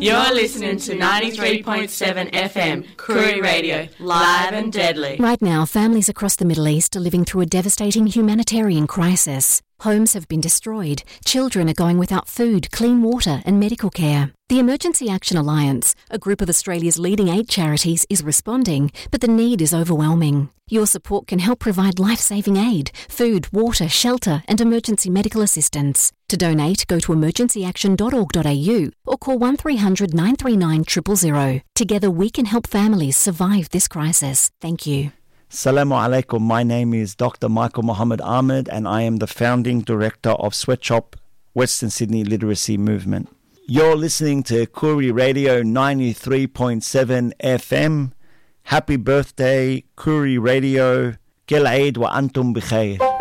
You're listening to 93.7 FM, Koori Radio, live and deadly. Right now, families across the Middle East are living through a devastating humanitarian crisis. Homes have been destroyed, children are going without food, clean water and medical care. The Emergency Action Alliance, a group of Australia's leading aid charities, is responding, but the need is overwhelming. Your support can help provide life-saving aid, food, water, shelter and emergency medical assistance. To donate, go to emergencyaction.org.au or call 1300 939 000. Together we can help families survive this crisis. Thank you. Assalamu alaikum. My name is Dr. Michael Muhammad Ahmed and I am the founding director of Sweatshop Western Sydney Literacy Movement. You're listening to Koori Radio 93.7 FM. Happy birthday, Koori Radio. Kel Eid wa antum bikhair.